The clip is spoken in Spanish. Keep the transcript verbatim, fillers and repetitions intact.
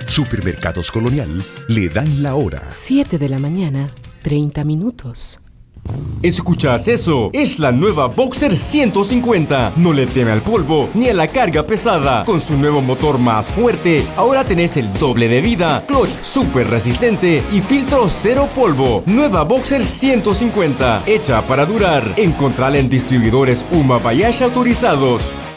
Supermercados Colonial le dan la hora. siete de la mañana, treinta minutos. ¿Escuchas eso? Es la nueva Boxer ciento cincuenta. No le teme al polvo ni a la carga pesada. Con su nuevo motor más fuerte, ahora tenés el doble de vida, clutch súper resistente y filtro cero polvo. Nueva Boxer ciento cincuenta, hecha para durar. Encontrala en distribuidores Uma Bayash autorizados.